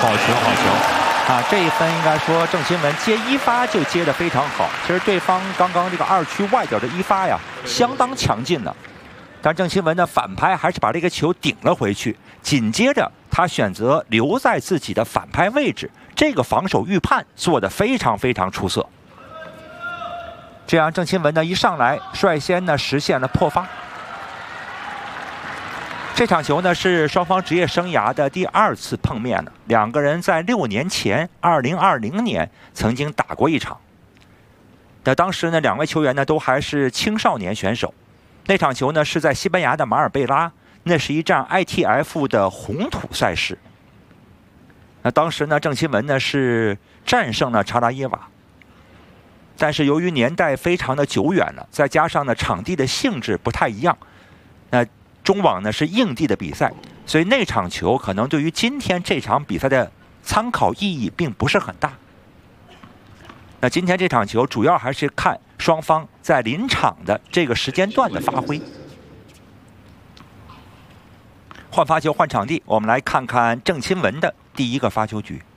好球，好球！啊，这一分应该说郑钦文接一发就接得非常好。其实对方刚刚这个2区外角的一发呀，相当强劲的。但郑钦文的反拍还是把这个球顶了回去。紧接着他选择留在自己的反拍位置，这个防守预判做得非常非常出色。这样郑钦文呢一上来率先呢实现了破发。这场球呢是双方职业生涯的第2次碰面了，两个人在6年前2020年曾经打过一场。那当时呢两位球员呢都还是青少年选手。那场球呢是在西班牙的马尔贝拉，那是一站 ITF 的红土赛事。那当时呢郑钦文呢是战胜了查拉耶瓦，但是由于年代非常的久远了，再加上呢场地的性质不太一样，中网呢是硬地的比赛，所以那场球可能对于今天这场比赛的参考意义并不是很大。那今天这场球主要还是看双方在临场的这个时间段的发挥。换发球换场地，我们来看看郑钦文的第一个发球局。